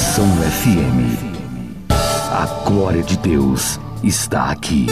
Nação FM. A glória de Deus está aqui.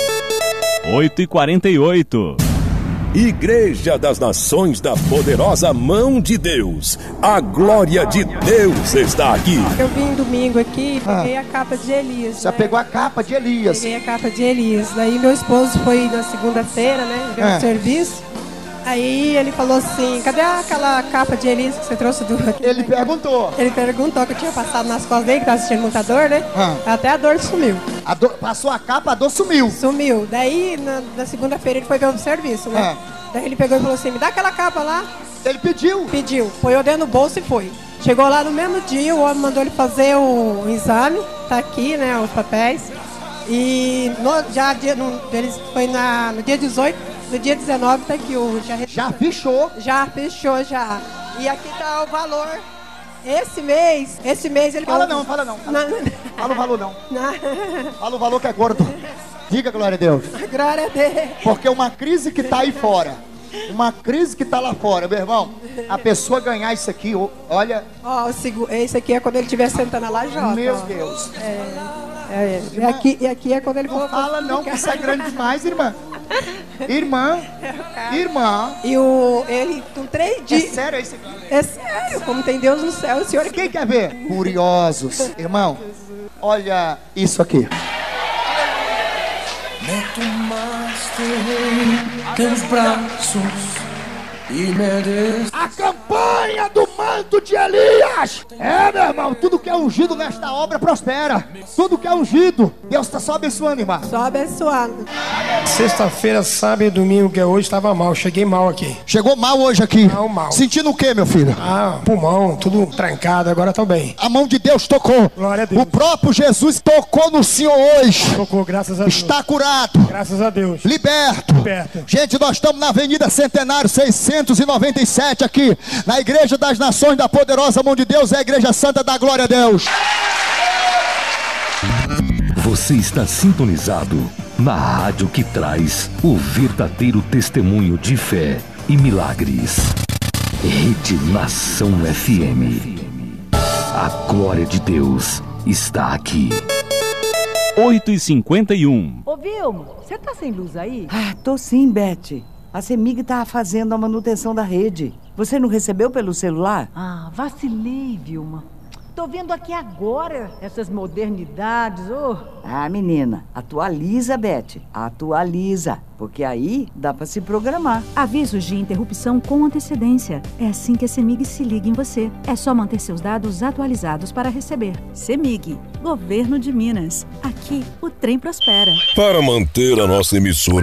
8h48. Igreja das Nações da Poderosa Mão de Deus. A glória de Deus está aqui. Eu vim domingo aqui e peguei a capa de Elias. Você pegou a capa de Elias? Peguei a capa de Elias. Daí meu esposo foi na segunda-feira, né? Ver o serviço. Aí ele falou assim, cadê aquela capa de Elias que você trouxe do... Ele perguntou. Ele perguntou que eu tinha passado nas costas dele, que tava sentindo muita dor, né? Até a dor sumiu. Passou a capa, a dor sumiu. Sumiu. Daí, na segunda-feira, ele foi ver o serviço, né? Daí ele pegou e falou assim, me dá aquela capa lá. Ele pediu? Pediu. Foi eu dentro do bolso e foi. Chegou lá no mesmo dia, o homem mandou ele fazer o exame. Tá aqui, né, os papéis. E foi no dia 18, no dia 19 tá aqui o... Já fechou? Já fechou, já. E aqui tá o valor. Esse mês ele... Fala não. Fala o valor não. Fala o valor que é gordo. Diga, glória a Deus. Glória a Deus. Porque uma crise que tá aí fora, uma crise que tá lá fora, meu irmão, a pessoa ganhar isso aqui, olha... Esse aqui é quando ele estiver sentando na lajota. Meu Deus. E aqui é quando ele for... Não fala não, que isso é grande demais, irmã. Irmã. E ele com 3 dias... É sério isso aqui? É sério, como tem Deus no céu, o senhor... Quem quer ver? Curiosos. Irmão, olha isso aqui. Meto mais teus braços e me des... A campanha do manto de Elias. Meu irmão, tudo que é ungido nesta obra prospera. Tudo que é ungido, Deus está só abençoando, irmão. Só abençoando. Sexta-feira, sábado e domingo, que é hoje, estava mal. Cheguei mal aqui. Chegou mal hoje aqui? Mal. Sentindo o que, meu filho? Pulmão, tudo trancado, agora tô bem. A mão de Deus tocou. Glória a Deus. O próprio Jesus tocou no senhor hoje. Tocou, graças a Deus. Está curado. Graças a Deus. Liberto. Gente, nós estamos na Avenida Centenário 697 aqui, na Igreja das Nações da Poderosa Mão de Deus, é a Igreja Santa da Glória a Deus. Você está sintonizado na rádio que traz o verdadeiro testemunho de fé e milagres. Rede Nação FM. A glória de Deus está aqui. 8h51. Ô Vilma, você tá sem luz aí? Tô sim, Beth. A CEMIG tá fazendo a manutenção da rede. Você não recebeu pelo celular? Vacilei, Vilma. Tô vendo aqui agora essas modernidades, menina, atualiza, Beth. Atualiza, porque aí dá pra se programar. Avisos de interrupção com antecedência. É assim que a CEMIG se liga em você. É só manter seus dados atualizados para receber. CEMIG, Governo de Minas. Aqui o trem prospera. Para manter a nossa emissora